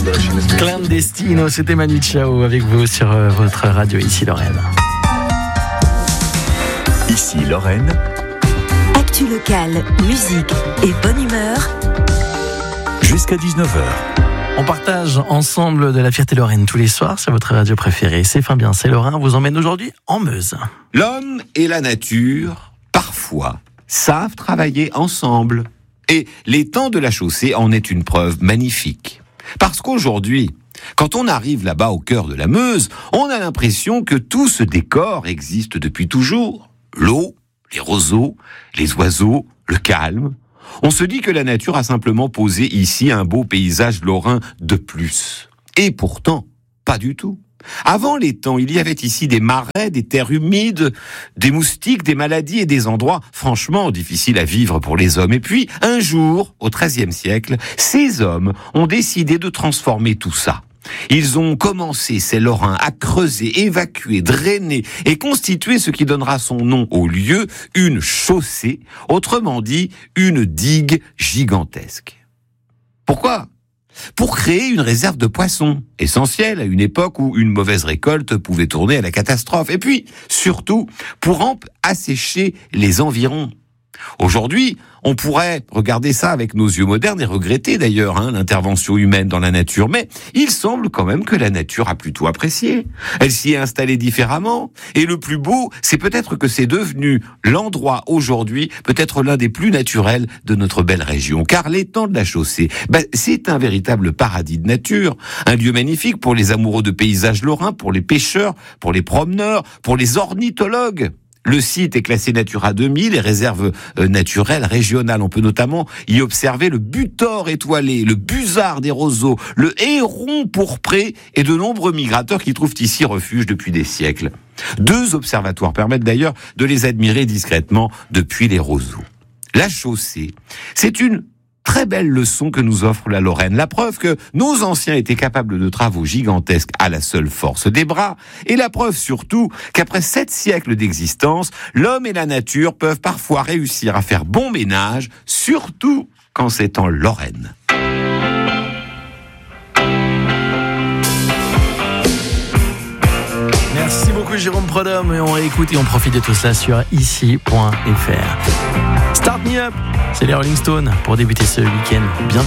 de la chaîne SNCF. Clandestino, c'était Manu Chao avec vous sur votre radio ici Lorraine. Ici Lorraine. Actu locale, musique et bonne humeur. Jusqu'à 19h. On partage ensemble de la fierté lorraine tous les soirs sur votre radio préférée. C'est Fabien, c'est Lorrain, vous emmène aujourd'hui en Meuse. L'homme et la nature, parfois, savent travailler ensemble. Et l'étang de la Chaussée en est une preuve magnifique. Parce qu'aujourd'hui, quand on arrive là-bas au cœur de la Meuse, on a l'impression que tout ce décor existe depuis toujours. L'eau, les roseaux, les oiseaux, le calme. On se dit que la nature a simplement posé ici un beau paysage lorrain de plus. Et pourtant, pas du tout. Avant l'étang, il y avait ici des marais, des terres humides, des moustiques, des maladies et des endroits franchement difficiles à vivre pour les hommes. Et puis, un jour, au XIIIe siècle, ces hommes ont décidé de transformer tout ça. Ils ont commencé, ces Lorrains, à creuser, évacuer, drainer et constituer ce qui donnera son nom au lieu, une chaussée, autrement dit, une digue gigantesque. Pourquoi ? Pour créer une réserve de poissons, essentielle à une époque où une mauvaise récolte pouvait tourner à la catastrophe. Et puis, surtout, pour assécher les environs. Aujourd'hui, on pourrait regarder ça avec nos yeux modernes et regretter d'ailleurs l'intervention humaine dans la nature. Mais il semble quand même que la nature a plutôt apprécié. Elle s'y est installée différemment. Et le plus beau, c'est peut-être que c'est devenu l'endroit aujourd'hui, peut-être l'un des plus naturels de notre belle région. Car l'étang de la Chaussée, c'est un véritable paradis de nature. Un lieu magnifique pour les amoureux de paysages lorrains, pour les pêcheurs, pour les promeneurs, pour les ornithologues. Le site est classé Natura 2000 et réserve naturelle régionale. On peut notamment y observer le butor étoilé, le busard des roseaux, le héron pourpré et de nombreux migrateurs qui trouvent ici refuge depuis des siècles. 2 observatoires permettent d'ailleurs de les admirer discrètement depuis les roseaux. La Chaussée, c'est une très belle leçon que nous offre la Lorraine. La preuve que nos anciens étaient capables de travaux gigantesques à la seule force des bras. Et la preuve surtout qu'après 7 siècles d'existence, l'homme et la nature peuvent parfois réussir à faire bon ménage, surtout quand c'est en Lorraine. Merci beaucoup Jérôme Prodhomme et on réécoute et on profite de tout cela sur ici.fr. Start Me Up, c'est les Rolling Stones pour débuter ce week-end bien